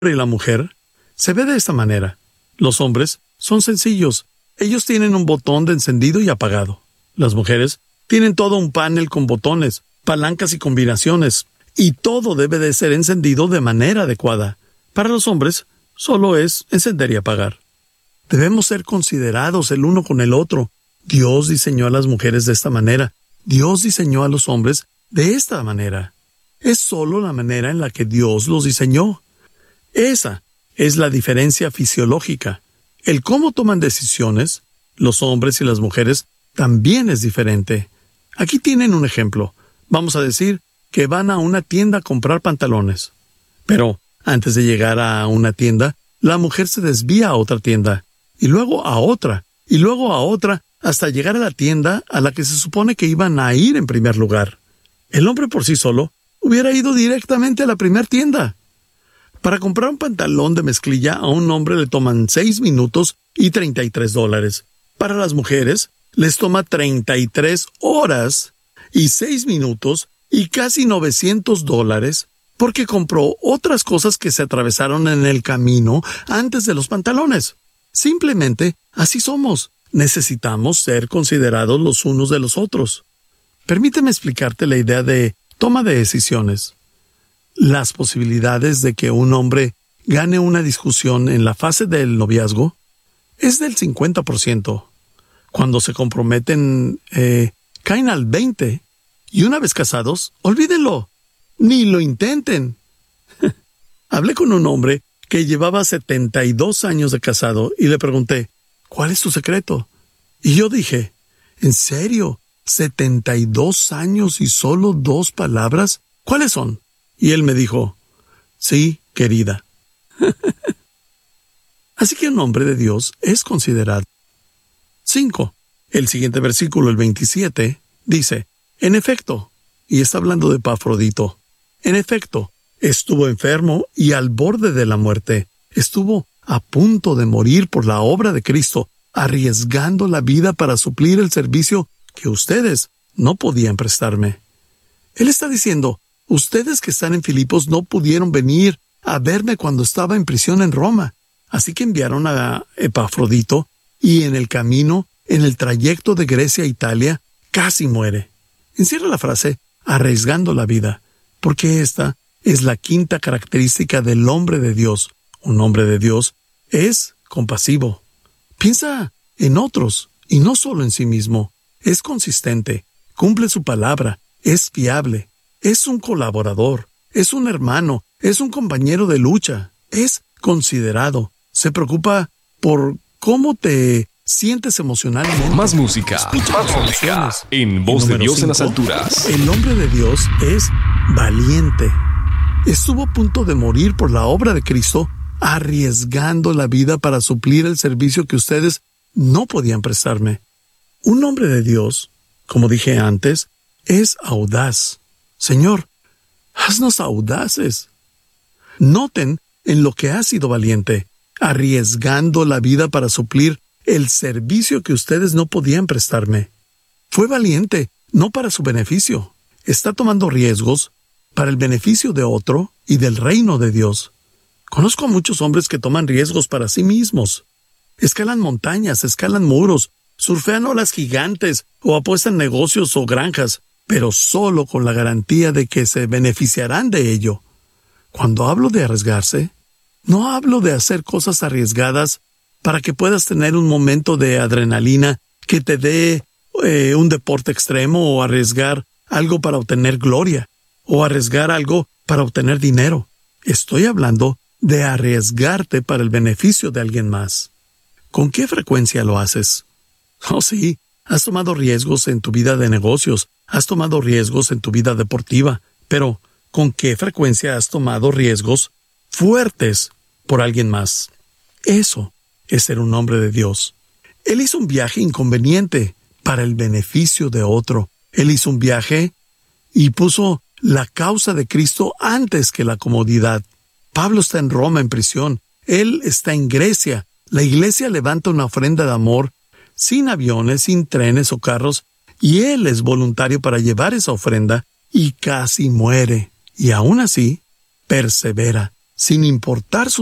y la mujer se ve de esta manera. Los hombres son sencillos. Ellos tienen un botón de encendido y apagado. Las mujeres tienen todo un panel con botones, palancas y combinaciones, y todo debe de ser encendido de manera adecuada. Para los hombres, solo es encender y apagar. Debemos ser considerados el uno con el otro. Dios diseñó a las mujeres de esta manera. Dios diseñó a los hombres de esta manera. Es solo la manera en la que Dios los diseñó. Esa es la diferencia fisiológica. El cómo toman decisiones, los hombres y las mujeres, también es diferente. Aquí tienen un ejemplo. Vamos a decir que van a una tienda a comprar pantalones. Pero antes de llegar a una tienda, la mujer se desvía a otra tienda, y luego a otra, y luego a otra, hasta llegar a la tienda a la que se supone que iban a ir en primer lugar. El hombre por sí solo hubiera ido directamente a la primera tienda. Para comprar un pantalón de mezclilla a un hombre le toman 6 minutos y $33. Para las mujeres les toma 33 horas y 6 minutos y casi $900 porque compró otras cosas que se atravesaron en el camino antes de los pantalones. Simplemente así somos. Necesitamos ser considerados los unos de los otros. Permíteme explicarte la idea de toma de decisiones. Las posibilidades de que un hombre gane una discusión en la fase del noviazgo es del 50%. Cuando se comprometen, caen al 20%. Y una vez casados, olvídenlo. Ni lo intenten. Hablé con un hombre que llevaba 72 años de casado y le pregunté, ¿cuál es tu secreto? Y yo dije, ¿en serio? ¿72 años y solo 2 palabras? ¿Cuáles son? Y él me dijo, sí, querida. Así que un hombre de Dios es considerado. 5. El siguiente versículo, el 27, dice, en efecto, y está hablando de Epafrodito, en efecto, estuvo enfermo y al borde de la muerte. Estuvo a punto de morir por la obra de Cristo, arriesgando la vida para suplir el servicio que ustedes no podían prestarme. Él está diciendo, ustedes que están en Filipos no pudieron venir a verme cuando estaba en prisión en Roma. Así que enviaron a Epafrodito y en el camino, en el trayecto de Grecia a Italia, casi muere. Encierra la frase, arriesgando la vida, porque esta es la quinta característica del hombre de Dios. Un hombre de Dios es compasivo. Piensa en otros y no solo en sí mismo. Es consistente, cumple su palabra, es fiable, es un colaborador, es un hermano, es un compañero de lucha, es considerado, se preocupa por cómo te sientes emocionalmente. Más música, en Voz de Dios 5, en las alturas. El hombre de Dios es valiente. Estuvo a punto de morir por la obra de Cristo, arriesgando la vida para suplir el servicio que ustedes no podían prestarme. Un hombre de Dios, como dije antes, es audaz. Señor, haznos audaces. Noten en lo que ha sido valiente, arriesgando la vida para suplir el servicio que ustedes no podían prestarme. Fue valiente, no para su beneficio. Está tomando riesgos para el beneficio de otro y del reino de Dios. Conozco a muchos hombres que toman riesgos para sí mismos. Escalan montañas, escalan muros, surfean olas gigantes o apuestan negocios o granjas, pero solo con la garantía de que se beneficiarán de ello. Cuando hablo de arriesgarse, no hablo de hacer cosas arriesgadas para que puedas tener un momento de adrenalina que te dé un deporte extremo o arriesgar algo para obtener gloria o arriesgar algo para obtener dinero. Estoy hablando de arriesgarte para el beneficio de alguien más. ¿Con qué frecuencia lo haces? Oh, sí, has tomado riesgos en tu vida de negocios, has tomado riesgos en tu vida deportiva, pero ¿con qué frecuencia has tomado riesgos fuertes por alguien más? Eso es ser un hombre de Dios. Él hizo un viaje inconveniente para el beneficio de otro. Él hizo un viaje y puso la causa de Cristo antes que la comodidad. Pablo está en Roma en prisión. Él está en Grecia. La iglesia levanta una ofrenda de amor sin aviones, sin trenes o carros, y él es voluntario para llevar esa ofrenda y casi muere. Y aún así, persevera, sin importar su